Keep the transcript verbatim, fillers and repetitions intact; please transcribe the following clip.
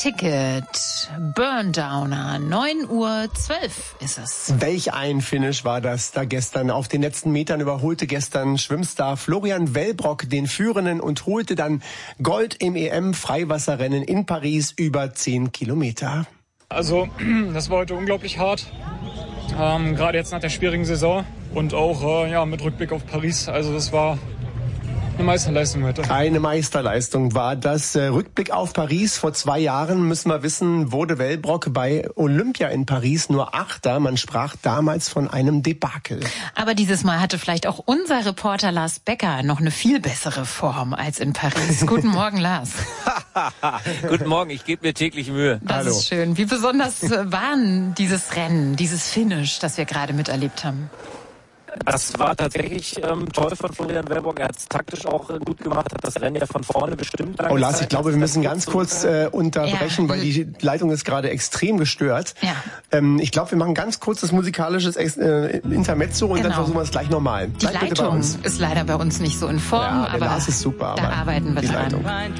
Ticket. Burndowner. neun Uhr zwölf ist es. Welch ein Finish war das da gestern. Auf den letzten Metern überholte gestern Schwimmstar Florian Wellbrock den Führenden und holte dann Gold im E M-Freiwasserrennen in Paris über zehn Kilometer. Also, das war heute unglaublich hart. Ähm, gerade jetzt nach der schwierigen Saison und auch äh, ja, mit Rückblick auf Paris. Also das war eine Meisterleistung heute. Eine Meisterleistung war das. Äh, Rückblick auf Paris. Vor zwei Jahren, müssen wir wissen, wurde Wellbrock bei Olympia in Paris nur Achter. Man sprach damals von einem Debakel. Aber dieses Mal hatte vielleicht auch unser Reporter Lars Becker noch eine viel bessere Form als in Paris. Guten Morgen, Lars. Guten Morgen, ich gebe mir täglich Mühe. Das Hallo. ist schön. Wie besonders war dieses Rennen, dieses Finish, das wir gerade miterlebt haben? Das war tatsächlich ähm, toll von Florian Wellbrock. Er hat es taktisch auch äh, gut gemacht, hat das Rennen ja von vorne bestimmt. Oh Lars, ich glaube, wir müssen ganz kurz äh, unterbrechen, ja. weil die Leitung ist gerade extrem gestört. Ja. Ähm, ich glaube, wir machen ganz kurz das musikalisches äh, Intermezzo und genau. dann versuchen wir es gleich nochmal. Die Leitung ist leider bei uns nicht so in Form, ja, aber Lars ist super, da aber arbeiten wir die dran. Leitung.